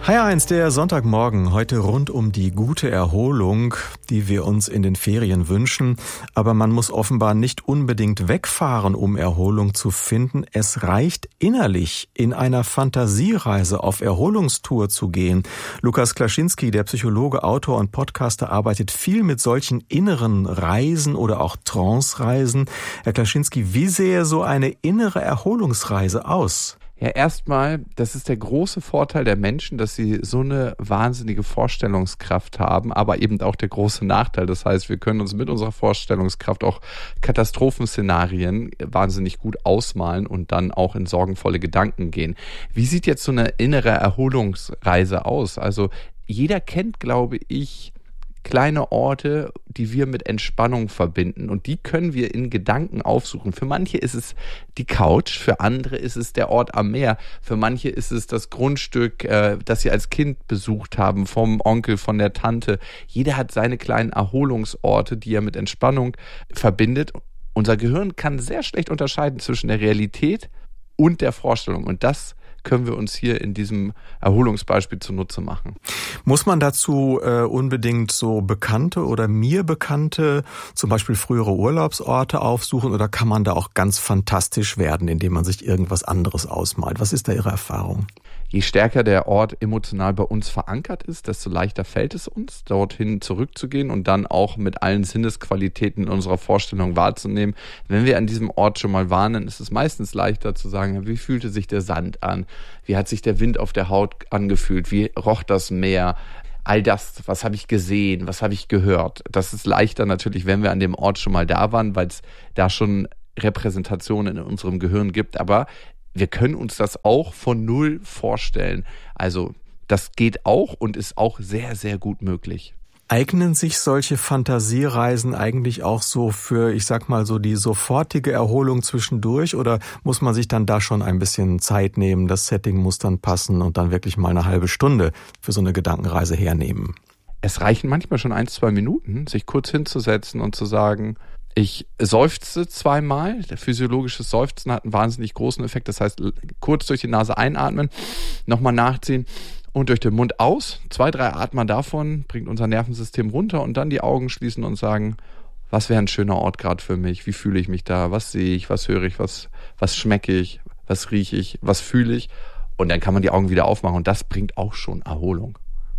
HR1, der Sonntagmorgen, heute rund um die gute Erholung, die wir uns in den Ferien wünschen. Aber man muss offenbar nicht unbedingt wegfahren, um Erholung zu finden. Es reicht innerlich, in einer Fantasiereise auf Erholungstour zu gehen. Lukas Klaschinski, der Psychologe, Autor und Podcaster, arbeitet viel mit solchen inneren Reisen oder auch Trance-Reisen. Herr Klaschinski, wie sähe so eine innere Erholungsreise aus? Ja, erstmal, das ist der große Vorteil der Menschen, dass sie so eine wahnsinnige Vorstellungskraft haben, aber eben auch der große Nachteil. Das heißt, wir können uns mit unserer Vorstellungskraft auch Katastrophenszenarien wahnsinnig gut ausmalen und dann auch in sorgenvolle Gedanken gehen. Wie sieht jetzt so eine innere Erholungsreise aus? Also jeder kennt, glaube ich, kleine Orte, die wir mit Entspannung verbinden, und die können wir in Gedanken aufsuchen. Für manche ist es die Couch, für andere ist es der Ort am Meer, für manche ist es das Grundstück, das sie als Kind besucht haben, vom Onkel, von der Tante. Jeder hat seine kleinen Erholungsorte, die er mit Entspannung verbindet. Unser Gehirn kann sehr schlecht unterscheiden zwischen der Realität und der Vorstellung, und das können wir uns hier in diesem Erholungsbeispiel zunutze machen. Muss man dazu unbedingt so bekannte oder mir bekannte, zum Beispiel frühere Urlaubsorte aufsuchen, oder kann man da auch ganz fantastisch werden, indem man sich irgendwas anderes ausmalt? Was ist da Ihre Erfahrung? Je stärker der Ort emotional bei uns verankert ist, desto leichter fällt es uns, dorthin zurückzugehen und dann auch mit allen Sinnesqualitäten in unserer Vorstellung wahrzunehmen. Wenn wir an diesem Ort schon mal waren, dann ist es meistens leichter zu sagen, wie fühlte sich der Sand an? Wie hat sich der Wind auf der Haut angefühlt? Wie roch das Meer? All das, was habe ich gesehen? Was habe ich gehört? Das ist leichter natürlich, wenn wir an dem Ort schon mal da waren, weil es da schon Repräsentationen in unserem Gehirn gibt. Aber wir können uns das auch von Null vorstellen. Also das geht auch und ist auch sehr, sehr gut möglich. Eignen sich solche Fantasiereisen eigentlich auch so für, ich sag mal so, die sofortige Erholung zwischendurch, oder muss man sich dann da schon ein bisschen Zeit nehmen, das Setting muss dann passen und dann wirklich mal eine halbe Stunde für so eine Gedankenreise hernehmen? Es reichen manchmal schon 1-2 Minuten, sich kurz hinzusetzen und zu sagen, ich seufze 2-mal. Der physiologische Seufzen hat einen wahnsinnig großen Effekt. Das heißt, kurz durch die Nase einatmen, nochmal nachziehen und durch den Mund aus. 2-3 Atmer davon bringt unser Nervensystem runter, und dann die Augen schließen und sagen, was wäre ein schöner Ort gerade für mich? Wie fühle ich mich da? Was sehe ich? Was höre ich? Was schmecke ich? Was rieche ich? Was fühle ich? Und dann kann man die Augen wieder aufmachen, und das bringt auch schon Erholung.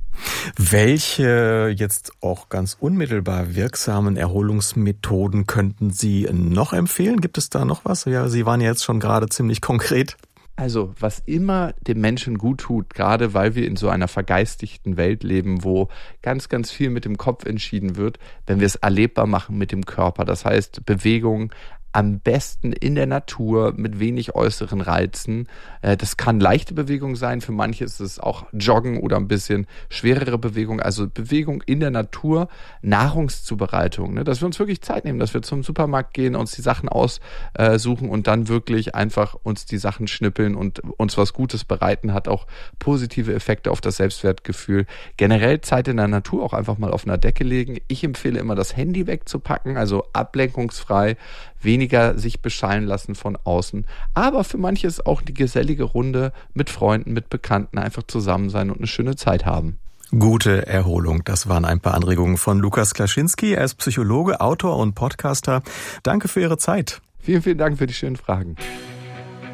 Welche jetzt auch ganz unmittelbar wirksamen Erholungsmethoden könnten Sie noch empfehlen? Gibt es da noch was? Ja, Sie waren ja jetzt schon gerade ziemlich konkret. Also, was immer dem Menschen gut tut, gerade weil wir in so einer vergeistigten Welt leben, wo ganz, ganz viel mit dem Kopf entschieden wird, wenn wir es erlebbar machen mit dem Körper. Das heißt, Bewegung am besten in der Natur mit wenig äußeren Reizen. Das kann leichte Bewegung sein, für manche ist es auch Joggen oder ein bisschen schwerere Bewegung. Also Bewegung in der Natur, Nahrungszubereitung, dass wir uns wirklich Zeit nehmen, dass wir zum Supermarkt gehen, uns die Sachen aussuchen und dann wirklich einfach uns die Sachen schnippeln und uns was Gutes bereiten, hat auch positive Effekte auf das Selbstwertgefühl. Generell Zeit in der Natur, auch einfach mal auf einer Decke legen. Ich empfehle immer, das Handy wegzupacken, also ablenkungsfrei, weniger sich beschallen lassen von außen. Aber für manche ist auch die gesellige Runde mit Freunden, mit Bekannten einfach zusammen sein und eine schöne Zeit haben. Gute Erholung, das waren ein paar Anregungen von Lukas Klaschinski. Er ist Psychologe, Autor und Podcaster. Danke für Ihre Zeit. Vielen, vielen Dank für die schönen Fragen.